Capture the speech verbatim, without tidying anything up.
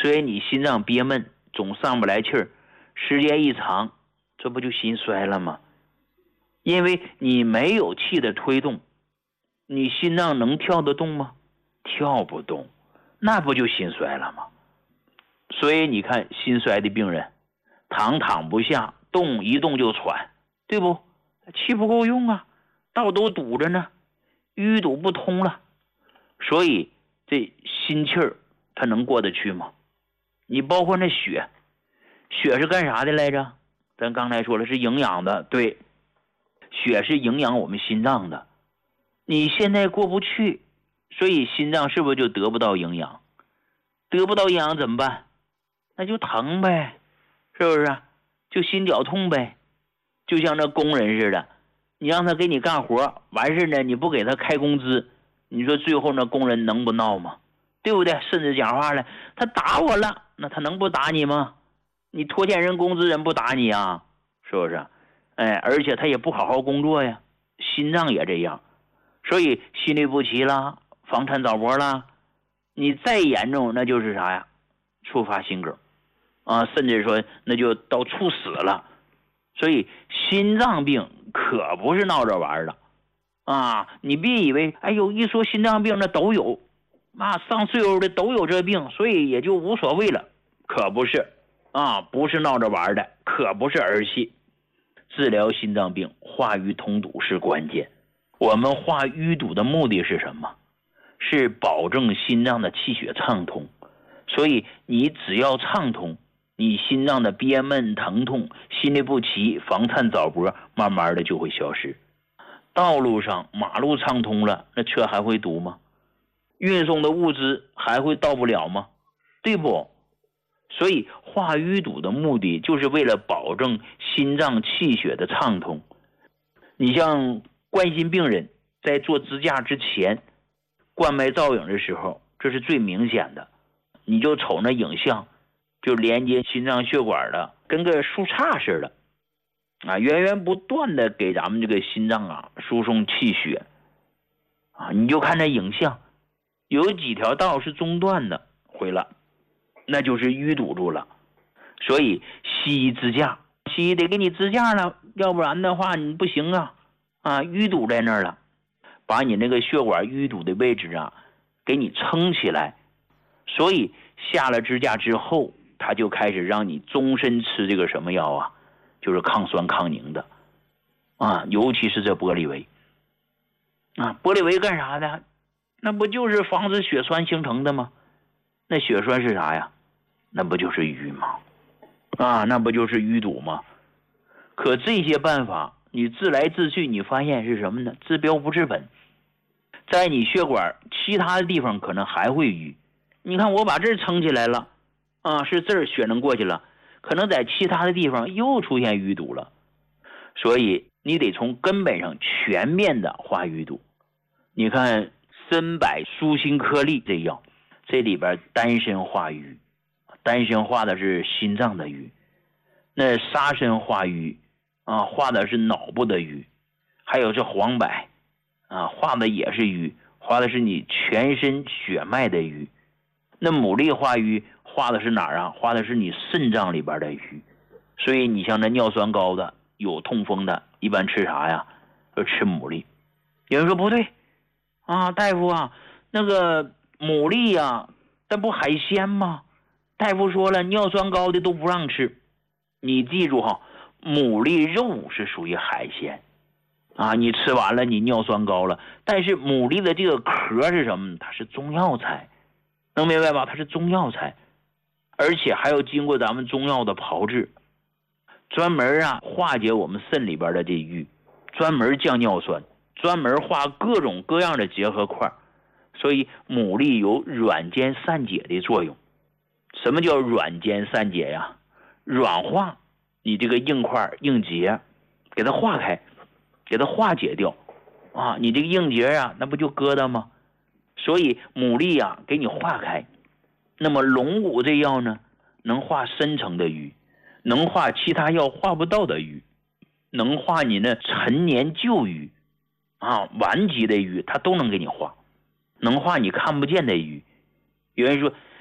所以你心脏憋闷，总上不来气儿，时间一长，这不就心衰了吗？因为你没有气的推动，你心脏能跳得动吗？跳不动，那不就心衰了吗？所以你看心衰的病人，躺躺不下，动一动就喘，对不？气不够用啊，道都堵着呢，淤堵不通了，所以这心气儿它能过得去吗？你包括那血，血是干啥的来着？咱刚才说了是营养的，对，血是营养我们心脏的。你现在过不去，所以心脏是不是就得不到营养？得不到营养怎么办？那就疼呗，是不是？就心绞痛呗，就像那工人似的，你让他给你干活，完事呢你不给他开工资，你说最后那工人能不闹吗？对不对？甚至讲话了，他打我了，那他能不打你吗？你拖欠人工资，人不打你啊，是不是？哎，而且他也不好好工作呀，心脏也这样，所以心律不齐啦，房颤早搏啦，你再严重那就是啥呀？触发心梗啊，甚至说那就到猝死了。所以心脏病可不是闹着玩的啊！你别以为哎呦一说心脏病那都有啊，上岁数的都有这病，所以也就无所谓了，可不是啊，不是闹着玩的，可不是儿戏。治疗心脏病化瘀通堵是关键。我们化淤堵的目的是什么？是保证心脏的气血畅通。所以你只要畅通，你心脏的憋闷疼痛、心律不齐、房颤早搏慢慢的就会消失。道路上马路畅通了，那车还会堵吗？运送的物资还会到不了吗？对不？所以化淤堵的目的就是为了保证心脏气血的畅通。你像冠心病人在做支架之前冠脉造影的时候，这是最明显的，你就瞅那影像，就连接心脏血管的跟个树杈似的啊，源源不断的给咱们这个心脏啊输送气血啊，你就看那影像，有几条道是中断的毁了，那就是淤堵住了。所以西医支架，西医得给你支架了，要不然的话你不行啊啊，淤堵在那儿了，把你那个血管淤堵的位置啊给你撑起来。所以下了支架之后，他就开始让你终身吃这个什么药啊，就是抗酸抗凝的啊，尤其是这玻璃维啊，玻璃维干啥的？那不就是防止血栓形成的吗？那血栓是啥呀？那不就是瘀吗？啊，那不就是淤堵吗？可这些办法你治来治去，你发现是什么呢？治标不治本，在你血管其他的地方可能还会淤。你看我把这儿撑起来了啊，是这儿血能过去了，可能在其他的地方又出现淤堵了。所以你得从根本上全面的化淤堵。你看参柏舒心颗粒这药，这里边丹参化瘀，丹参化的是心脏的瘀，那沙参化瘀啊，化的是脑部的瘀，还有这黄柏啊，化的也是瘀，化的是你全身血脉的瘀。那牡蛎化瘀化的是哪儿啊？化的是你肾脏里边的瘀。所以你像那尿酸高的有痛风的，一般吃啥呀？就吃牡蛎。有人说不对啊，大夫啊，那个牡蛎呀，那不海鲜吗？大夫说了，尿酸高的都不让吃。你记住哈，牡蛎肉是属于海鲜啊，你吃完了你尿酸高了，但是牡蛎的这个壳是什么？它是中药材，能明白吧？它是中药材，而且还要经过咱们中药的炮制，专门啊化解我们肾里边的这瘀，专门降尿酸，专门化各种各样的结合块。所以牡蛎有软坚散解的作用。什么叫软坚散解呀？软化你这个硬块硬结，给它化开，给它化解掉啊！你这个硬结啊，那不就疙瘩吗？所以牡蛎啊给你化开。那么龙骨这药呢，能化深层的瘀，能化其他药化不到的瘀，能化你那陈年旧瘀啊，顽疾的瘀它都能给你化，能化你看不见的瘀。有人说